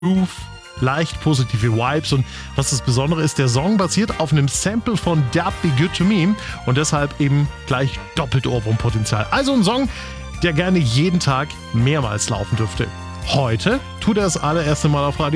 Groove, leicht positive Vibes und was das Besondere ist, der Song basiert auf einem Sample von That Be Good To Me und deshalb eben gleich doppelt Ohrwurmpotenzial. Also ein Song, der gerne jeden Tag mehrmals laufen dürfte. Heute tut er das allererste Mal auf Radio